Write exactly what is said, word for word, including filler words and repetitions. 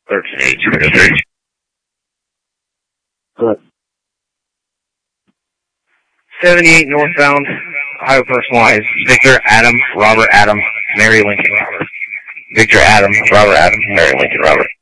thirteen eight two three. Good. seventy-eight northbound, Ohio personalized. Victor Adam, Robert Adam, Mary Lincoln Robert. Victor Adam, Robert Adam, Mary Lincoln Robert.